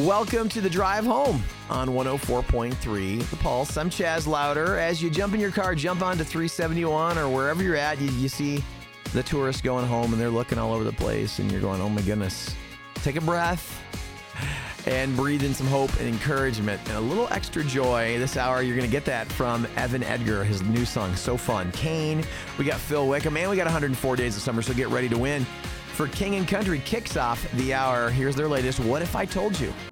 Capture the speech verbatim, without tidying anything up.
Welcome to the drive home on one oh four point three The Pulse. I'm Chaz Louder. As you jump in your car, jump onto three seventy-one or wherever you're at, you, you see the tourists going home and they're looking all over the place and you're going, oh my goodness. Take a breath and breathe in some hope and encouragement and a little extra joy. This hour, you're going to get that from Evan Edgar, his new song, So Fun. Kane, we got Phil Wickham, and we got one hundred four days of summer, so get ready to win. For King and Country kicks off the hour. Here's their latest, What If I Told You?